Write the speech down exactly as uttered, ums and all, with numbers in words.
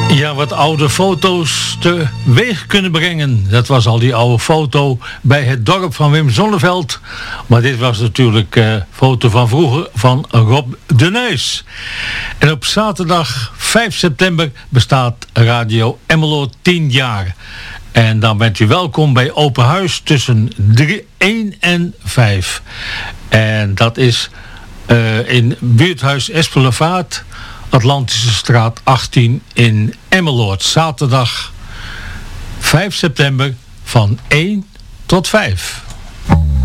Ja, wat oude foto's teweeg kunnen brengen. Dat was al die oude foto bij het dorp van Wim Sonneveld. Maar dit was natuurlijk een uh, foto van vroeger van Rob de Neus. En op zaterdag vijf september bestaat Radio Emmeloord tien jaar. En dan bent u welkom bij Open Huis tussen één en vijf. En dat is uh, in buurthuis Espelevaart, Atlantische straat achttien in Emmeloord. Zaterdag vijf september van één tot vijf.